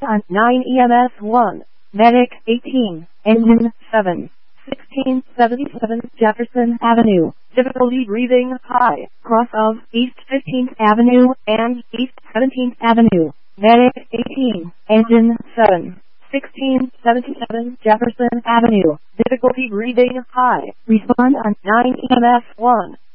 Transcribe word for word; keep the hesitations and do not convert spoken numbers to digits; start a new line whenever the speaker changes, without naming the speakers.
on nine E M S one, Medic eighteen, Engine seven, sixteen seventy-seven Jefferson Avenue, difficulty breathing high, cross of East fifteenth Avenue and East seventeenth Avenue, Medic eighteen, Engine seven, sixteen seventy-seven Jefferson Avenue, difficulty breathing high, respond on nine E M S one.